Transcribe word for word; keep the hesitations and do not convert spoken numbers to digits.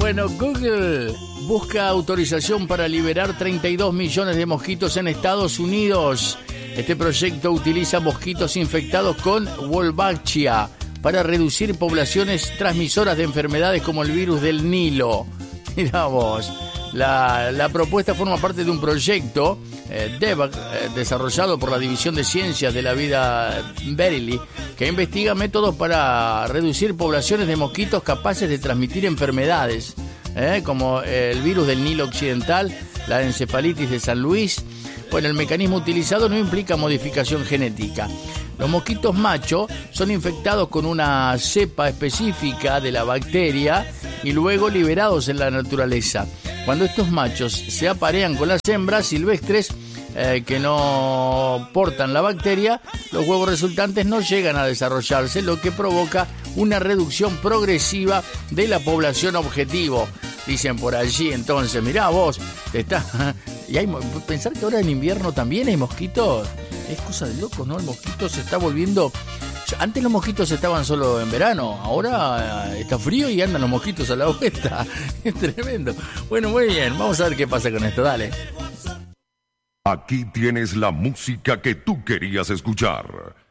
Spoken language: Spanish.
Bueno, Google busca autorización para liberar treinta y dos millones de mosquitos en Estados Unidos. Este proyecto utiliza mosquitos infectados con Wolbachia para reducir poblaciones transmisoras de enfermedades como el virus del Nilo. Mirá vos, la, la propuesta forma parte de un proyecto eh, D E V A C, eh, desarrollado por la División de Ciencias de la Vida Berkeley, que investiga métodos para reducir poblaciones de mosquitos capaces de transmitir enfermedades, eh, como el virus del Nilo Occidental, la encefalitis de San Luis. Bueno, el mecanismo utilizado no implica modificación genética. Los mosquitos macho son infectados con una cepa específica de la bacteria y luego liberados en la naturaleza. Cuando estos machos se aparean con las hembras silvestres eh, que no portan la bacteria, los huevos resultantes no llegan a desarrollarse, lo que provoca una reducción progresiva de la población objetivo. Dicen por allí, entonces, mirá vos, te está... y hay, pensar que ahora en invierno también hay mosquitos, es cosa de loco, ¿no? El mosquito se está volviendo... Antes los mosquitos estaban solo en verano, ahora está frío y andan los mosquitos a la vuelta. Es tremendo. Bueno, muy bien, vamos a ver qué pasa con esto, dale. Aquí tienes la música que tú querías escuchar.